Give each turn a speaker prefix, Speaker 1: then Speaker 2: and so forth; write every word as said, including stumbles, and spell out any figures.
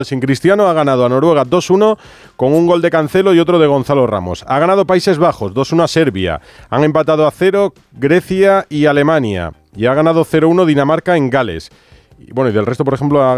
Speaker 1: Sin Cristiano ha ganado a Noruega dos uno con un gol de Cancelo y otro de Gonzalo Ramos. Ha ganado Países Bajos dos uno a Serbia. Han empatado a cero Grecia y Alemania. Y ha ganado cero uno Dinamarca en Gales. Y bueno, y del resto, por ejemplo, ha